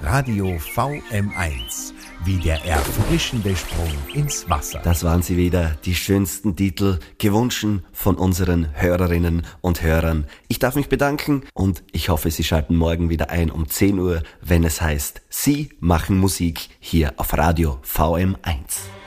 Radio VM1. Wie der erfrischende Sprung ins Wasser. Das waren sie wieder, die schönsten Titel, gewünscht von unseren Hörerinnen und Hörern. Ich darf mich bedanken und ich hoffe, Sie schalten morgen wieder ein um 10 Uhr, wenn es heißt, Sie machen Musik hier auf Radio VM1.